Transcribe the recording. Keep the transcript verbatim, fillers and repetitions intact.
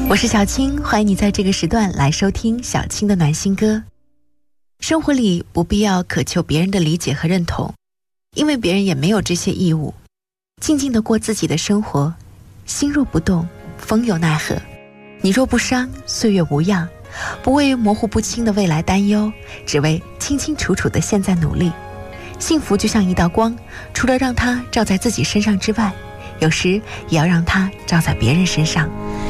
我是小青，欢迎你在这个时段来收听小青的暖心歌。生活里不必要渴求别人的理解和认同，因为别人也没有这些义务。静静地过自己的生活，心若不动，风有奈何。你若不伤，岁月无恙。不为模糊不清的未来担忧，只为清清楚楚的现在努力。幸福就像一道光，除了让它照在自己身上之外，有时也要让它照在别人身上。